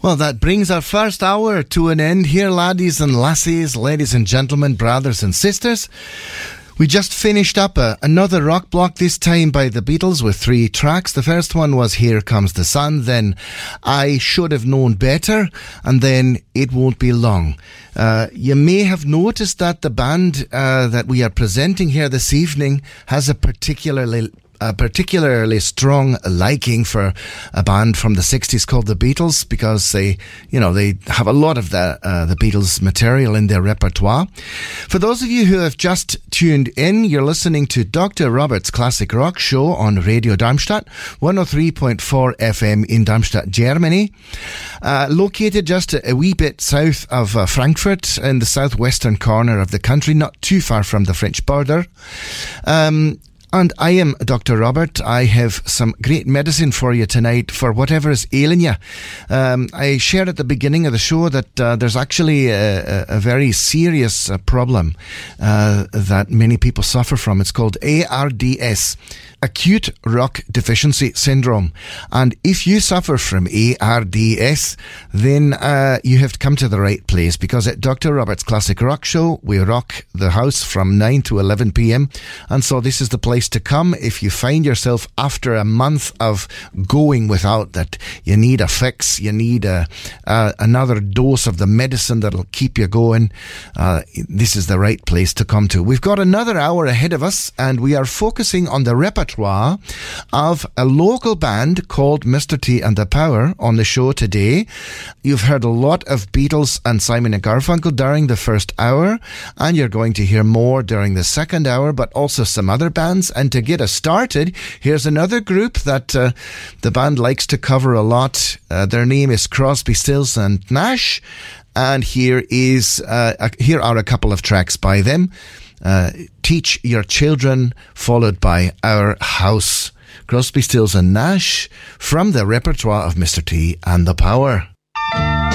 Well, that brings our first hour to an end here, laddies and lassies, ladies and gentlemen, brothers and sisters. We just finished up another rock block, this time by the Beatles, with 3 tracks. The first one was Here Comes the Sun, then I Should Have Known Better, and then It Won't Be Long. You may have noticed that the band that we are presenting here this evening has a particularly strong liking for a band from the 60s called the Beatles, because they have a lot of the Beatles material in their repertoire. For those of you who have just tuned in, you're listening to Dr. Robert's Classic Rock Show on Radio Darmstadt, 103.4 FM in Darmstadt, Germany. Located just a wee bit south of Frankfurt in the southwestern corner of the country, not too far from the French border. And I am Dr. Robert. I have some great medicine for you tonight for whatever is ailing you. I shared at the beginning of the show that there's actually a very serious problem that many people suffer from. It's called ARDS, Acute Rock Deficiency Syndrome. And if you suffer from ARDS, then you have come to the right place, because at Dr. Robert's Classic Rock Show, we rock the house from 9 to 11 p.m. And so this is the place to come if you find yourself after a month of going without that. You need a fix, you need another dose of the medicine that'll keep you going. This is the right place to come to. We've got another hour ahead of us, and we are focusing on the repertoire of a local band called Mr. T and the Power on the show today. You've heard a lot of Beatles and Simon and Garfunkel during the first hour, and you're going to hear more during the second hour, but also some other bands. And to get us started, here's another group that the band likes to cover a lot. Their name is Crosby, Stills and Nash, and here are a couple of tracks by them. Teach Your Children, followed by Our House. Crosby, Stills and Nash from the repertoire of Mr. T and the Power.